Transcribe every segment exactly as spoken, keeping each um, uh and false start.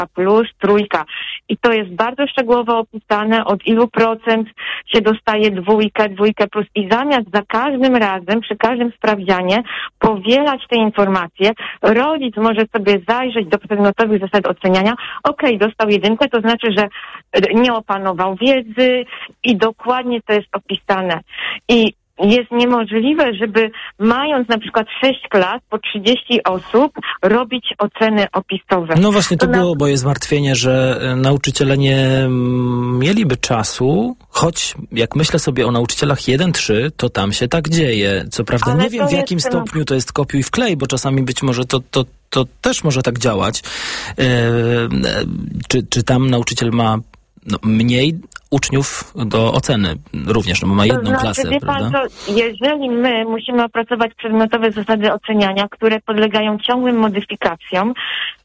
dwójka plus, trójka. I to jest bardzo szczegółowo opisane, od ilu procent się dostaje dwójkę, dwójkę plus. I zamiast za każdym razem, przy każdym sprawdzianie powielać te informacje, rodzic może sobie zajrzeć do przedmiotowych zasad oceniania. Okej, okay, dostał jedynkę, to znaczy, że nie opanował wiedzy i dokładnie to jest opisane. I jest niemożliwe, żeby mając na przykład sześć klas po trzydzieści osób robić oceny opisowe. No właśnie to, to było na... moje zmartwienie, że nauczyciele nie mieliby czasu, choć jak myślę sobie o nauczycielach jeden trzy, to tam się tak dzieje. Co prawda ale nie wiem w jakim jest... stopniu to jest kopiuj wklej, bo czasami być może to, to, to też może tak działać. Eee, czy, czy tam nauczyciel ma no, mniej uczniów do oceny również, no bo ma jedną to znaczy, klasę, wie prawda? Pan, to, jeżeli my musimy opracować przedmiotowe zasady oceniania, które podlegają ciągłym modyfikacjom,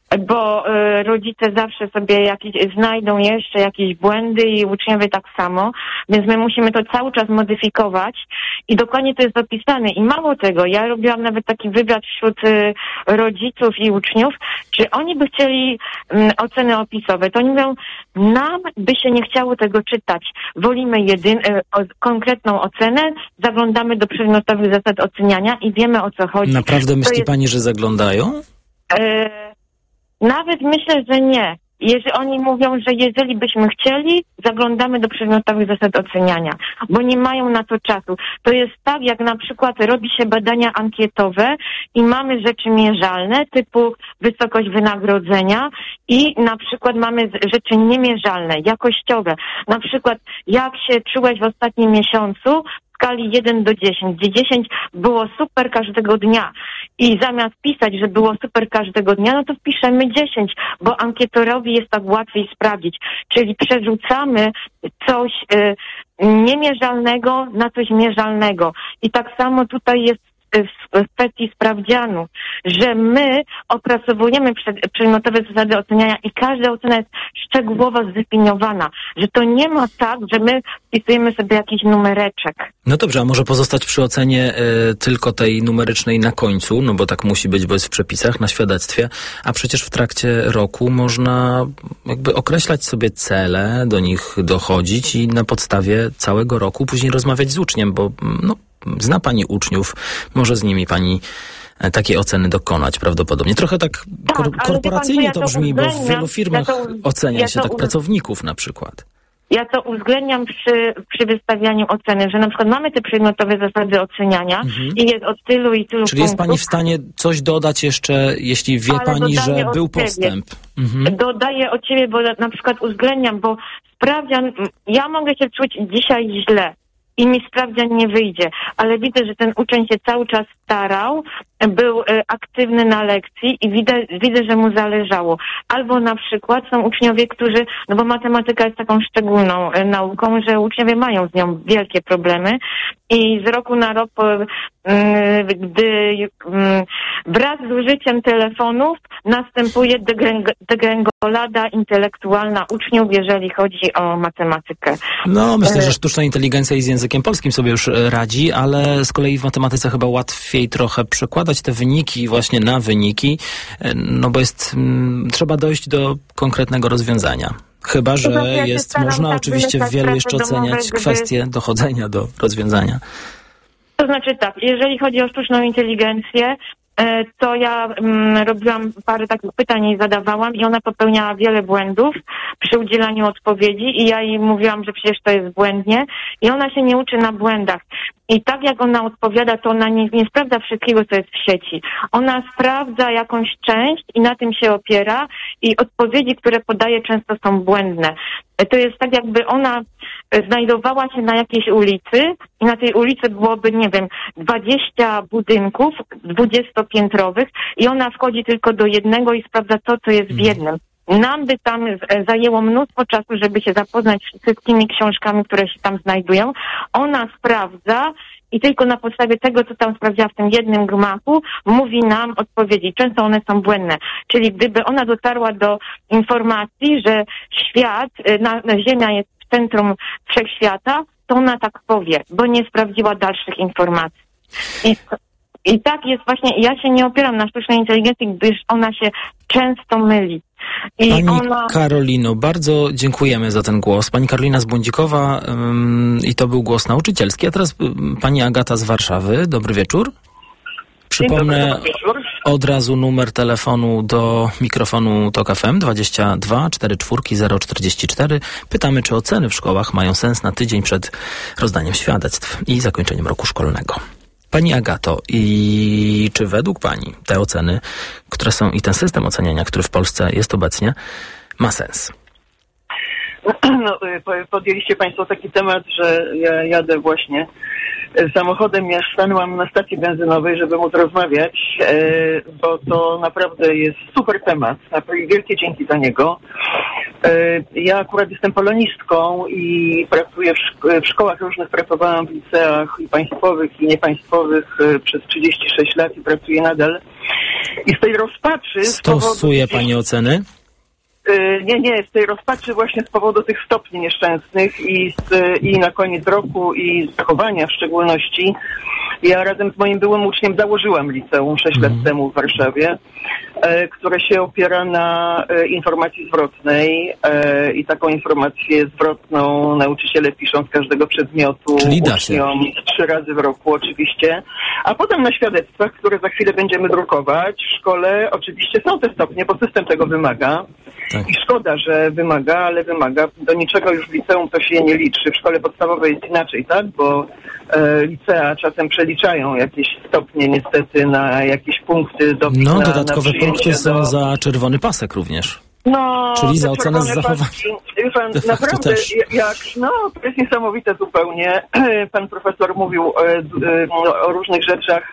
bo y, rodzice zawsze sobie jakieś, znajdą jeszcze jakieś błędy i uczniowie tak samo, więc my musimy to cały czas modyfikować i dokładnie to jest opisane. I mało tego, ja robiłam nawet taki wywiad wśród y, rodziców i uczniów, czy oni by chcieli y, oceny opisowe, to oni mówią, nam by się nie chciało tego czytać. Wolimy jedyn, y, o, konkretną ocenę, zaglądamy do przedmiotowych zasad oceniania i wiemy, o co chodzi. Naprawdę to myśli jest, pani, że zaglądają? Y, Nawet myślę, że nie. Jeżeli oni mówią, że jeżeli byśmy chcieli, zaglądamy do przedmiotowych zasad oceniania, bo nie mają na to czasu. To jest tak, jak na przykład robi się badania ankietowe i mamy rzeczy mierzalne, typu wysokość wynagrodzenia i na przykład mamy rzeczy niemierzalne, jakościowe. Na przykład, jak się czułeś w ostatnim miesiącu, w skali jeden do dziesięciu, gdzie dziesięć było super każdego dnia i zamiast pisać, że było super każdego dnia, no to wpiszemy dziesięć, bo ankietorowi jest tak łatwiej sprawdzić. Czyli przerzucamy coś y, niemierzalnego na coś mierzalnego. I tak samo tutaj jest w kwestii sprawdzianu, że my opracowujemy przedmiotowe zasady oceniania i każda ocena jest szczegółowo zdefiniowana, że to nie ma tak, że my wpisujemy sobie jakiś numereczek. No dobrze, a może pozostać przy ocenie y, tylko tej numerycznej na końcu, no bo tak musi być, bo jest w przepisach, na świadectwie, a przecież w trakcie roku można jakby określać sobie cele, do nich dochodzić i na podstawie całego roku później rozmawiać z uczniem, bo no zna pani uczniów, może z nimi pani takiej oceny dokonać prawdopodobnie. Trochę tak, tak kor- korporacyjnie pan, to, ja to brzmi, bo w wielu firmach ja to, ocenia ja się tak uz... pracowników na przykład. Ja to uwzględniam przy, przy wystawianiu oceny, że na przykład mamy te przedmiotowe zasady oceniania mhm. i jest od tylu i tylu Czyli punktów. Jest pani w stanie coś dodać jeszcze, jeśli wie ale pani, że był ciebie. postęp? Mhm. Dodaję od ciebie, bo na przykład uwzględniam, bo sprawdzian, ja mogę się czuć dzisiaj źle i mi sprawdzian nie wyjdzie, ale widzę, że ten uczeń się cały czas starał, był e, aktywny na lekcji i widzę, widzę, że mu zależało. Albo na przykład są uczniowie, którzy, no bo matematyka jest taką szczególną e, nauką, że uczniowie mają z nią wielkie problemy i z roku na rok, e, gdy e, wraz z użyciem telefonów następuje degręg- degręgolada intelektualna uczniów, jeżeli chodzi o matematykę. No, myślę, że sztuczna inteligencja i z językiem polskim sobie już radzi, ale z kolei w matematyce chyba łatwiej trochę przekładać te wyniki właśnie na wyniki, no bo jest, m, trzeba dojść do konkretnego rozwiązania. Chyba że ja jest, można tak oczywiście w wielu jeszcze oceniać gdyby... kwestie dochodzenia do rozwiązania. To znaczy tak, jeżeli chodzi o sztuczną inteligencję, to ja mm, robiłam parę takich pytań i zadawałam i ona popełniała wiele błędów przy udzielaniu odpowiedzi i ja jej mówiłam, że przecież to jest błędnie i ona się nie uczy na błędach. I tak jak ona odpowiada, to ona nie, nie sprawdza wszystkiego, co jest w sieci. Ona sprawdza jakąś część i na tym się opiera i odpowiedzi, które podaje, często są błędne. To jest tak, jakby ona znajdowała się na jakiejś ulicy i na tej ulicy byłoby, nie wiem, dwadzieścia budynków dwudziestopiętrowych i ona wchodzi tylko do jednego i sprawdza to, co jest w jednym. Nam by tam zajęło mnóstwo czasu, żeby się zapoznać z wszystkimi książkami, które się tam znajdują. Ona sprawdza i tylko na podstawie tego, co tam sprawdziła w tym jednym gmachu, mówi nam odpowiedzi. Często one są błędne. Czyli gdyby ona dotarła do informacji, że świat, na, Ziemia jest w centrum wszechświata, to ona tak powie, bo nie sprawdziła dalszych informacji. I, i tak jest właśnie, ja się nie opieram na sztucznej inteligencji, gdyż ona się często myli. I Pani ona... Karolino, bardzo dziękujemy za ten głos. Pani Karolina z Błądzikowa ym, i to był głos nauczycielski. A teraz ym, pani Agata z Warszawy. Dobry wieczór. Przypomnę dobry, dobry od razu numer telefonu do mikrofonu Tok F M dwadzieścia dwa czterdzieści cztery zero czterdzieści cztery. Pytamy, czy oceny w szkołach mają sens na tydzień przed rozdaniem świadectw i zakończeniem roku szkolnego. Pani Agato, i czy według Pani te oceny, które są i ten system oceniania, który w Polsce jest obecnie, ma sens? No, podjęliście Państwo taki temat, że ja jadę właśnie samochodem, ja stanęłam na stacji benzynowej, żeby móc rozmawiać, bo to naprawdę jest super temat. Wielkie dzięki za niego. Ja akurat jestem polonistką i pracuję w, szko- w szkołach różnych, pracowałam w liceach i państwowych i niepaństwowych przez trzydzieści sześć lat i pracuję nadal. I z tej rozpaczy... Stosuje Pani oceny? Nie, nie, z tej rozpaczy właśnie z powodu tych stopni nieszczęsnych i, z, i na koniec roku i zachowania w szczególności. Ja razem z moim byłym uczniem założyłam liceum sześć lat temu w Warszawie, e, które się opiera na e, informacji zwrotnej e, i taką informację zwrotną nauczyciele piszą z każdego przedmiotu uczniom trzy razy w roku oczywiście, a potem na świadectwach, które za chwilę będziemy drukować w szkole, oczywiście są te stopnie, bo system tego wymaga. Tak. I szkoda, że wymaga, ale wymaga. Do niczego już w liceum to się nie liczy. W szkole podstawowej jest inaczej, tak? Bo e, licea czasem przeliczają jakieś stopnie niestety na jakieś punkty. Do, no, na, dodatkowe na punkty są do... za czerwony pasek również. No, czyli za ocenę z zachowania. Pan, naprawdę, jak, no, to jest niesamowite zupełnie. Pan profesor mówił e, e, o różnych rzeczach,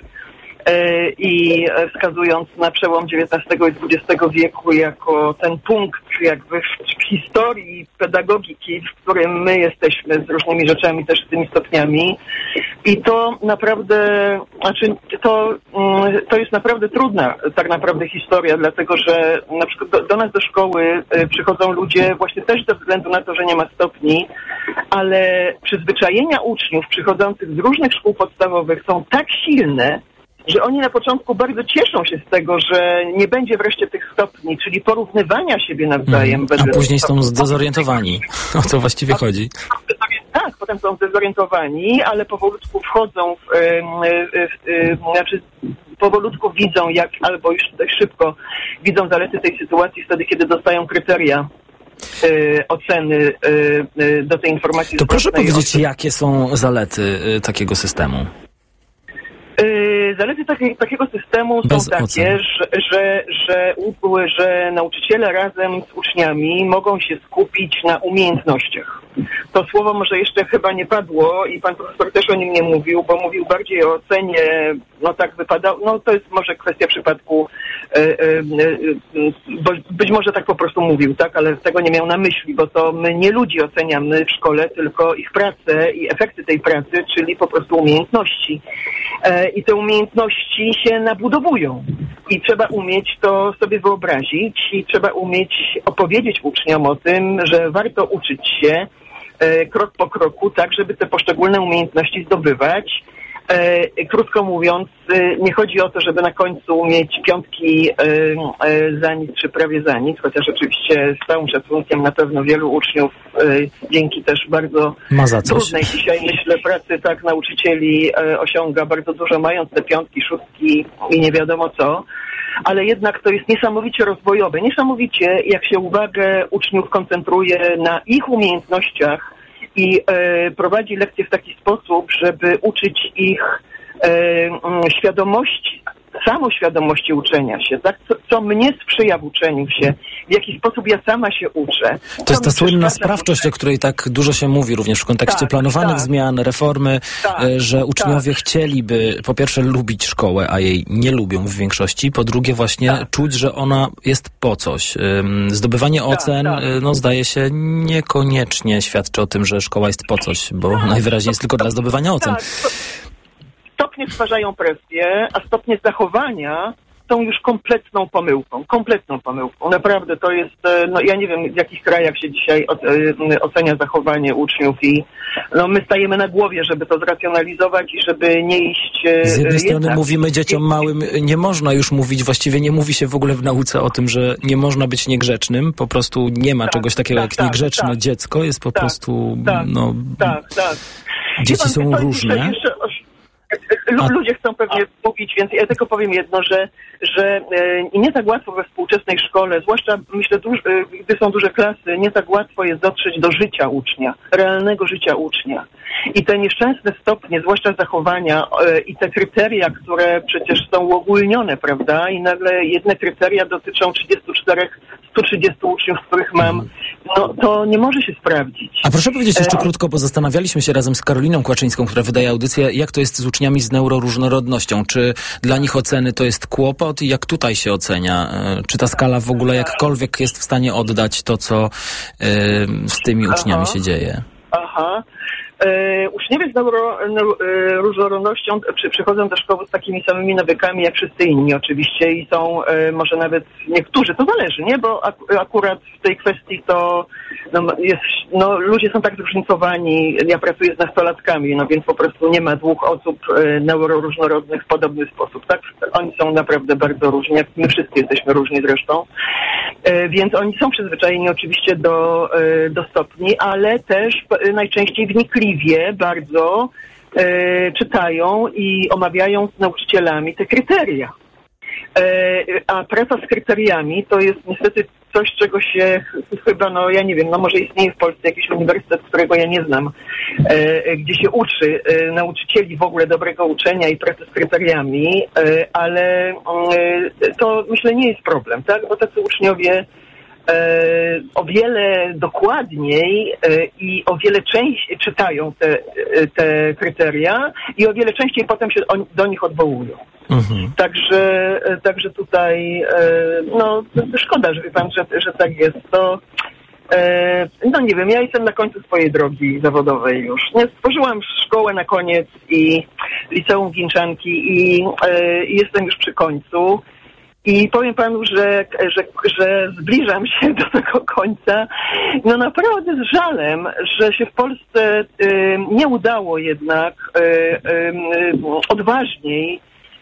i wskazując na przełom dziewiętnastego i dwudziestego wieku jako ten punkt jakby w historii pedagogiki, w którym my jesteśmy z różnymi rzeczami, też z tymi stopniami. I to naprawdę, znaczy to, to jest naprawdę trudna tak naprawdę historia, dlatego że na przykład do, do nas do szkoły przychodzą ludzie właśnie też ze względu na to, że nie ma stopni, ale przyzwyczajenia uczniów przychodzących z różnych szkół podstawowych są tak silne, że oni na początku bardzo cieszą się z tego, że nie będzie wreszcie tych stopni, czyli porównywania siebie nawzajem. Hmm, a później są zdezorientowani. O co właściwie chodzi? Tak, potem są zdezorientowani, ale powolutku wchodzą, w, w, w, w, znaczy powolutku widzą, jak, albo już dość szybko widzą zalety tej sytuacji wtedy, kiedy dostają kryteria y, oceny y, y, do tej informacji. To proszę powiedzieć, jakie są zalety y, takiego systemu? Zalety takie, takiego systemu Bez są takie, ocen. że, że, że, że nauczyciele razem z uczniami mogą się skupić na umiejętnościach. To słowo może jeszcze chyba nie padło i pan profesor też o nim nie mówił, bo mówił bardziej o ocenie, no tak wypadało, no to jest może kwestia przypadku, e, e, e, bo być może tak po prostu mówił, tak, ale tego nie miał na myśli, bo to my nie ludzi oceniamy w szkole, tylko ich pracę i efekty tej pracy, czyli po prostu umiejętności. E, I te umiejętności się nabudowują i trzeba umieć to sobie wyobrazić i trzeba umieć opowiedzieć uczniom o tym, że warto uczyć się e, krok po kroku, tak żeby te poszczególne umiejętności zdobywać. E, krótko mówiąc, e, nie chodzi o to, żeby na końcu mieć piątki e, e, za nic czy prawie za nic, chociaż oczywiście z całym szacunkiem na pewno wielu uczniów e, dzięki też bardzo trudnej dzisiaj, myślę, pracy tak nauczycieli e, osiąga bardzo dużo, mając te piątki, szóstki i nie wiadomo co. Ale jednak to jest niesamowicie rozwojowe. Niesamowicie, jak się uwagę uczniów koncentruje na ich umiejętnościach i e, prowadzi lekcje w taki sposób, żeby uczyć ich e, świadomości, samoświadomości uczenia się, tak? Co, co mnie sprzyja w uczeniu się, w jaki sposób ja sama się uczę. To jest ta słynna sprawczość, o której tak dużo się mówi również w kontekście tak, planowanych tak. zmian, reformy, tak, że uczniowie tak. chcieliby po pierwsze lubić szkołę, a jej nie lubią w większości, po drugie właśnie tak. czuć, że ona jest po coś. Zdobywanie tak, ocen, tak. no zdaje się, niekoniecznie świadczy o tym, że szkoła jest po coś, bo tak. najwyraźniej jest tylko dla zdobywania ocen. Tak. Stopnie stwarzają presję, a stopnie zachowania tą już kompletną pomyłką, kompletną pomyłką. Naprawdę to jest, no ja nie wiem w jakich krajach się dzisiaj ocenia zachowanie uczniów i no my stajemy na głowie, żeby to zracjonalizować i żeby nie iść... Z jednej strony jednak. mówimy dzieciom małym, nie można już mówić, właściwie nie mówi się w ogóle w nauce o tym, że nie można być niegrzecznym, po prostu nie ma tak, czegoś takiego tak, jak tak, niegrzeczne tak. dziecko, jest po tak, prostu, tak, no... Tak, tak. Dzieci pan, są różne. Jeszcze, jeszcze, A... Ludzie chcą pewnie mówić, więc ja tylko powiem jedno, że, że e, nie tak łatwo we współczesnej szkole, zwłaszcza myślę, duż, e, gdy są duże klasy, nie tak łatwo jest dotrzeć do życia ucznia, realnego życia ucznia. I te nieszczęsne stopnie, zwłaszcza zachowania e, i te kryteria, które przecież są uogólnione, prawda? I nagle jedne kryteria dotyczą trzydziestu czterech, stu trzydziestu uczniów, z których mam, no to nie może się sprawdzić. A proszę powiedzieć jeszcze e... krótko, bo zastanawialiśmy się razem z Karoliną Kłaczyńską, która wydaje audycję, jak to jest z uczniami z neuroróżnorodnością. Czy dla nich oceny to jest kłopot i jak tutaj się ocenia? Czy ta skala w ogóle jakkolwiek jest w stanie oddać to, co y, z tymi uczniami Aha. się dzieje? Aha. E, uczniowie z neuro, neuro, e, różnorodnością przy, przychodzą do szkoły z takimi samymi nawykami jak wszyscy inni oczywiście i są e, może nawet niektórzy, to zależy, nie? Bo ak, akurat w tej kwestii to no, jest, no, ludzie są tak zróżnicowani, ja pracuję z nastolatkami, no więc po prostu nie ma dwóch osób e, neuroróżnorodnych w podobny sposób, tak? Oni są naprawdę bardzo różni, jak my wszyscy jesteśmy różni zresztą, e, więc oni są przyzwyczajeni oczywiście do, e, do stopni, ale też e, najczęściej wnikliwi bardzo e, czytają i omawiają z nauczycielami te kryteria. E, a praca z kryteriami to jest niestety coś, czego się chyba, no ja nie wiem, no może istnieje w Polsce jakiś uniwersytet, którego ja nie znam, e, gdzie się uczy e, nauczycieli w ogóle dobrego uczenia i pracy z kryteriami, e, ale e, to myślę nie jest problem, tak? Bo tacy uczniowie E, o wiele dokładniej e, i o wiele częściej czytają te, te kryteria i o wiele częściej potem się on, do nich odwołują. Mhm. Także, także tutaj e, no szkoda, że wie pan, że, że tak jest. To e, no nie wiem, ja jestem na końcu swojej drogi zawodowej już. Nie, stworzyłam szkołę na koniec i liceum Ginczanki i e, jestem już przy końcu. I powiem panu, że, że, że zbliżam się do tego końca. No naprawdę z żalem, że się w Polsce y, nie udało jednak y, y, odważniej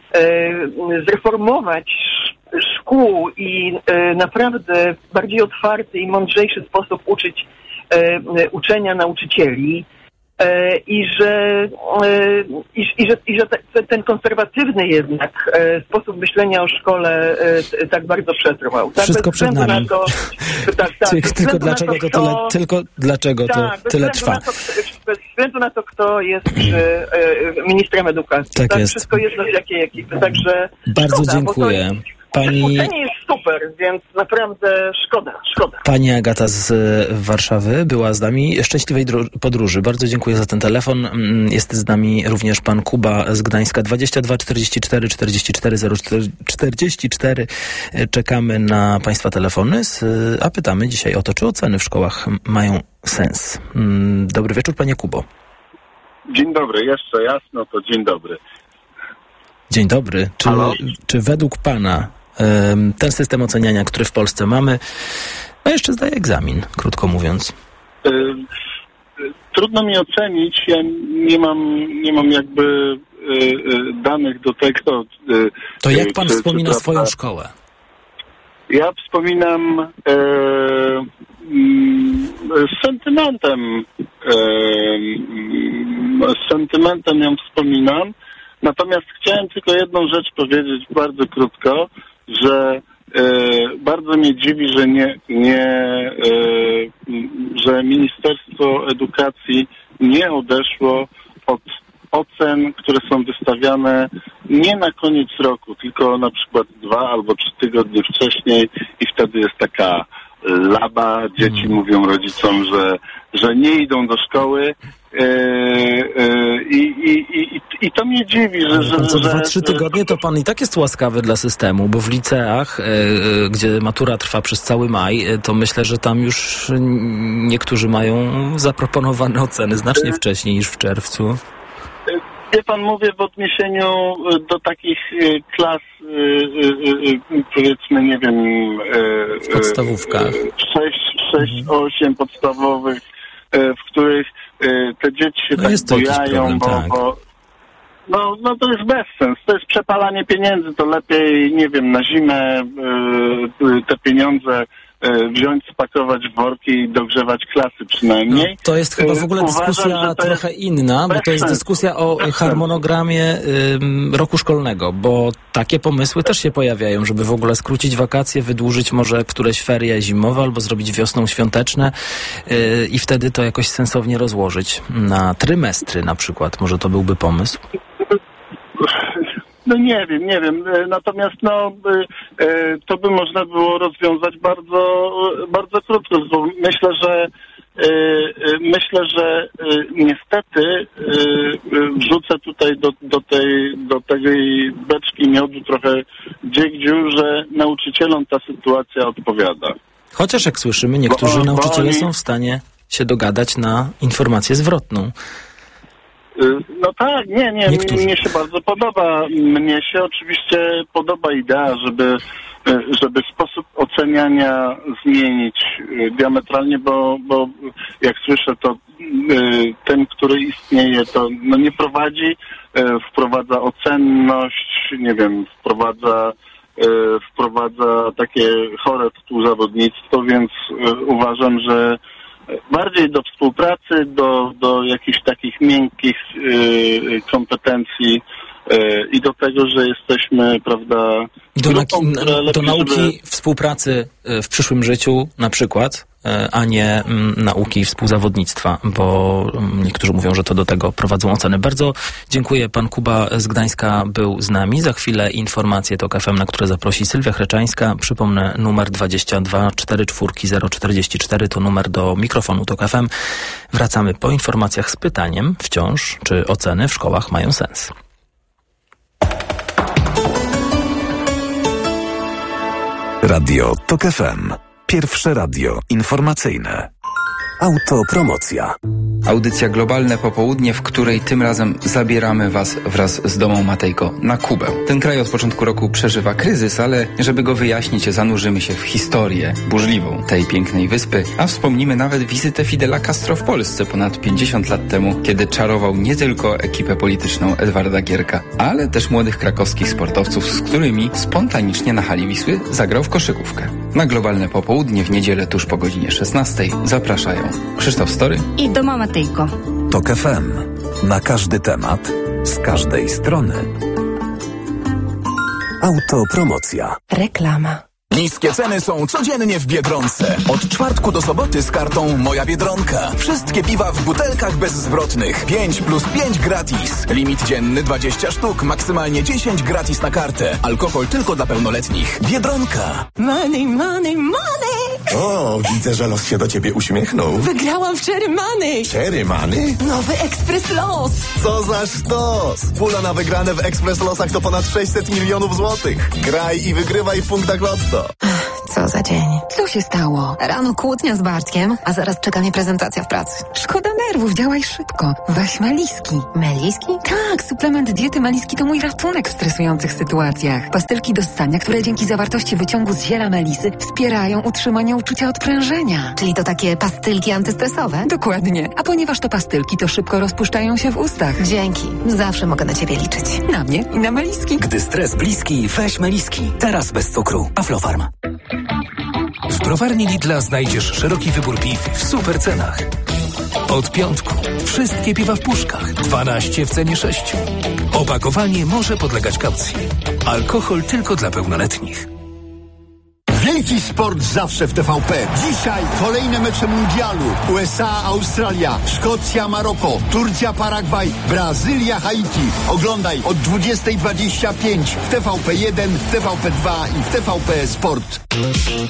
y, zreformować szkół i y, naprawdę w bardziej otwarty i mądrzejszy sposób uczyć y, uczenia nauczycieli. I że, i, i że, i że te, ten konserwatywny jednak sposób myślenia o szkole tak bardzo przetrwał. Tak, wszystko przed nami. To, tak, tak, tylko dlaczego to, tyle, to, tylko dlaczego tak, to tyle trwa. To, bez względu na to, kto jest ministrem edukacji. Tak, tak jest. Wszystko jedno z jakiej ekipy. Także bardzo szkoda, dziękuję. Pani... Uczenie jest super, więc naprawdę szkoda, szkoda. Pani Agata z Warszawy była z nami. Szczęśliwej podróży. Bardzo dziękuję za ten telefon. Jest z nami również pan Kuba z Gdańska. dwadzieścia dwa czterdzieści cztery czterdzieści cztery zero czterdzieści cztery. Czekamy na państwa telefony, a pytamy dzisiaj o to, czy oceny w szkołach mają sens. Dobry wieczór, panie Kubo. Dzień dobry, jeszcze jasno, to dzień dobry. Dzień dobry. Czy, czy według pana ten system oceniania, który w Polsce mamy, no jeszcze zdaje egzamin, krótko mówiąc? Trudno mi ocenić. Ja nie mam, nie mam jakby danych do tego. To jak pan czy, wspomina czy swoją szkołę? Ja wspominam e, z sentymentem. E, z sentymentem ją wspominam. Natomiast chciałem tylko jedną rzecz powiedzieć bardzo krótko, że e, bardzo mnie dziwi, że nie, nie e, że Ministerstwo Edukacji nie odeszło od ocen, które są wystawiane nie na koniec roku, tylko na przykład dwa albo trzy tygodnie wcześniej i wtedy jest taka laba, dzieci hmm. mówią rodzicom, że, że nie idą do szkoły. Yy, yy, i, i, i, I to mnie dziwi, że... że co dwa, trzy tygodnie to pan i tak jest łaskawy dla systemu, bo w liceach, yy, gdzie matura trwa przez cały maj, yy, to myślę, że tam już niektórzy mają zaproponowane oceny znacznie yy, wcześniej niż w czerwcu. Yy, Wie pan, mówię w odniesieniu do takich klas, powiedzmy, nie wiem... W podstawówkach. sześć osiem podstawowych, w których te dzieci się no tak bojają, problem, bo... tak. bo No, no to jest bezsens. To jest przepalanie pieniędzy. To lepiej, nie wiem, na zimę y, te pieniądze y, wziąć, spakować w worki i dogrzewać klasy przynajmniej. No, to jest chyba w ogóle Uważam, dyskusja trochę jest inna, bo to jest sensu. dyskusja o bez harmonogramie y, roku szkolnego, bo takie pomysły też się pojawiają, żeby w ogóle skrócić wakacje, wydłużyć może któreś ferie zimowe albo zrobić wiosną świąteczne y, i wtedy to jakoś sensownie rozłożyć na trymestry na przykład. Może to byłby pomysł? No nie wiem, nie wiem. Natomiast no to by można było rozwiązać bardzo, bardzo krótko, bo myślę, że myślę, że niestety wrzucę tutaj do, do tej do tej beczki miodu trochę dziegdziu, że nauczycielom ta sytuacja odpowiada. Chociaż jak słyszymy, niektórzy bo, nauczyciele bo oni... są w stanie się dogadać na informację zwrotną. No tak, nie, nie, Niektórzy. mnie się bardzo podoba. Mnie się oczywiście podoba idea, żeby, żeby sposób oceniania zmienić diametralnie, bo, bo jak słyszę, to ten, który istnieje, to no nie prowadzi, wprowadza ocenność, nie wiem, wprowadza wprowadza takie chore współzawodnictwo, więc uważam, że bardziej do współpracy, do, do jakichś takich miękkich y, kompetencji y, i do tego, że jesteśmy, prawda, Do, grupą, na, która lepiej, do nauki żeby... współpracy w przyszłym życiu na przykład, a nie m, nauki współzawodnictwa, bo m, niektórzy mówią, że to do tego prowadzą oceny. Bardzo dziękuję. Pan Kuba z Gdańska był z nami. Za chwilę informacje TOK F M, na które zaprosi Sylwia Chreczańska. Przypomnę, numer dwadzieścia dwa czterdzieści cztery zero czterdzieści cztery to numer do mikrofonu TOK F M. Wracamy po informacjach z pytaniem wciąż, czy oceny w szkołach mają sens. Radio TOK F M. Pierwsze radio informacyjne. Autopromocja. Audycja Globalne Popołudnie, w której tym razem zabieramy Was wraz z Domą Matejko na Kubę. Ten kraj od początku roku przeżywa kryzys, ale żeby go wyjaśnić, zanurzymy się w historię burzliwą tej pięknej wyspy, a wspomnimy nawet wizytę Fidela Castro w Polsce ponad pięćdziesiąt lat temu, kiedy czarował nie tylko ekipę polityczną Edwarda Gierka, ale też młodych krakowskich sportowców, z którymi spontanicznie na hali Wisły zagrał w koszykówkę. Na Globalne Popołudnie w niedzielę tuż po godzinie szesnastej zapraszają Krzysztof Story i Doma Matejko. TOK F M. Na każdy temat, z każdej strony. Autopromocja. Reklama. Niskie ceny są codziennie w Biedronce. Od czwartku do soboty z kartą Moja Biedronka. Wszystkie piwa w butelkach bezzwrotnych. pięć plus pięć gratis. Limit dzienny dwadzieścia sztuk, maksymalnie dziesięć gratis na kartę. Alkohol tylko dla pełnoletnich. Biedronka. Money, money, money! O, widzę, że los się do ciebie uśmiechnął. Wygrałam w Cherry Money! Cherry Money? Nowy Ekspres Los! Co za sztos! Pula na wygrane w Ekspres Losach to ponad sześćset milionów złotych. Graj i wygrywaj w punktach Lotto. Co za dzień. Co się stało? Rano kłótnia z Bartkiem, a zaraz czeka mnie prezentacja w pracy. Szkoda nerwów, działaj szybko. Weź Meliski. Meliski? Tak, suplement diety Meliski to mój ratunek w stresujących sytuacjach. Pastylki do ssania, które dzięki zawartości wyciągu z ziela melisy wspierają utrzymanie uczucia odprężenia. Czyli to takie pastylki antystresowe? Dokładnie. A ponieważ to pastylki, to szybko rozpuszczają się w ustach. Dzięki. Zawsze mogę na ciebie liczyć. Na mnie i na Meliski. Gdy stres bliski, weź Meliski. Teraz bez cukru. Aflofarm. W browarni Lidla znajdziesz szeroki wybór piw w super cenach. Od piątku wszystkie piwa w puszkach, dwanaście w cenie sześciu. Opakowanie może podlegać kaucji. Alkohol tylko dla pełnoletnich. Wielki sport zawsze w T V P. Dzisiaj kolejne mecze mundialu. U S A, Australia, Szkocja, Maroko, Turcja, Paragwaj, Brazylia, Haiti. Oglądaj od dwudziestej dwadzieścia pięć w T V P jeden, w T V P dwa i w T V P Sport.